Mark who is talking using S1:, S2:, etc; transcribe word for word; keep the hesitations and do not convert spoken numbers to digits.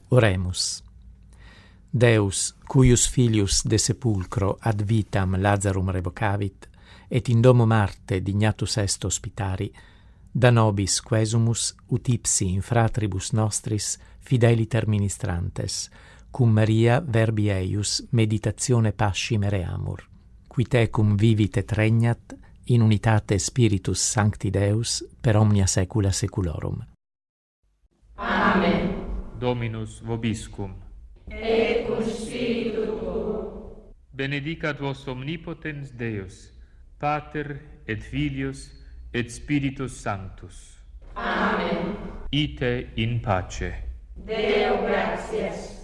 S1: Oremus. Deus, cuius filius de sepulcro ad vitam Lazarum revocavit, et in domo Marte dignatus est hospitari, da nobis quesumus ut ipsi in fratribus nostris fideliter ministrantes, cum Maria verbi eius meditatione pasci mereamur, qui tecum vivit et regnat in unitate Spiritus Sancti Deus per omnia saecula saeculorum.
S2: Amen.
S3: Dominus vobiscum.
S2: Et cum spiritu tuo.
S3: Benedicat vos omnipotens Deus, Pater et Filius et Spiritus Sanctus.
S2: Amen.
S3: Ite in pace.
S2: Deo gratias.